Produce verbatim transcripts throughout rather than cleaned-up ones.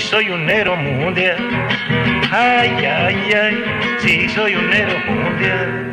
soy un héroe mundial. Ay, ay, ay, sí soy un héroe mundial.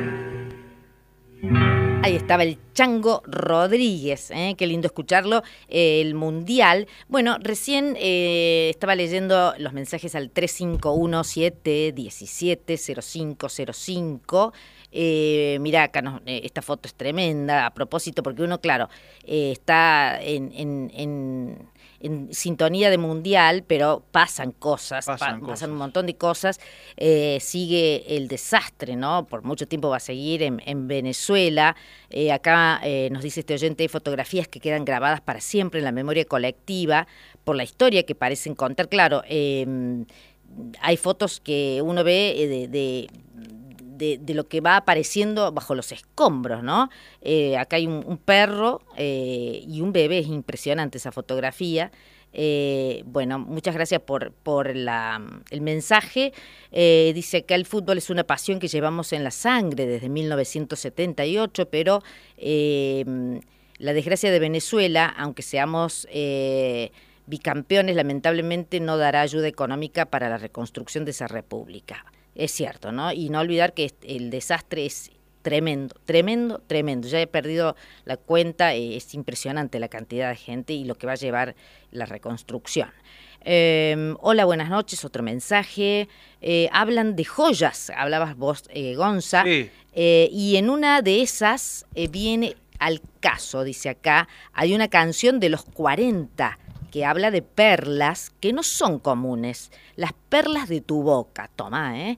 Ahí estaba el Chango Rodríguez, ¿eh? Qué lindo escucharlo, eh, el Mundial. Bueno, recién eh, estaba leyendo los mensajes al tres cinco uno siete uno siete cero cinco cero cinco. Eh, mirá, acá no, eh, esta foto es tremenda, a propósito, porque uno, claro, eh, está en... en, en en sintonía de mundial, pero pasan cosas, Pasan pa- cosas. pasan un montón de cosas, eh, sigue el desastre, ¿no? Por mucho tiempo va a seguir en, en Venezuela. Eh, acá eh, nos dice este oyente, hay fotografías que quedan grabadas para siempre en la memoria colectiva por la historia que parecen contar. Claro, eh, hay fotos que uno ve eh, de... de De, de lo que va apareciendo bajo los escombros, ¿no? Eh, acá hay un, un perro eh, y un bebé, es impresionante esa fotografía. Eh, bueno, muchas gracias por, por la, el mensaje. Eh, dice que el fútbol es una pasión que llevamos en la sangre desde mil novecientos setenta y ocho, pero eh, la desgracia de Venezuela, aunque seamos... Eh, bicampeones, lamentablemente no dará ayuda económica para la reconstrucción de esa república. Es cierto, ¿no? Y no olvidar que el desastre es tremendo, tremendo, tremendo. Ya he perdido la cuenta, eh, es impresionante la cantidad de gente y lo que va a llevar la reconstrucción. Eh, hola, buenas noches, otro mensaje. Eh, hablan de joyas, hablabas vos, eh, Gonza, Sí. eh, y en una de esas eh, viene al caso, dice acá, hay una canción de los cuarenta que habla de perlas que no son comunes, las perlas de tu boca, toma, ¿eh?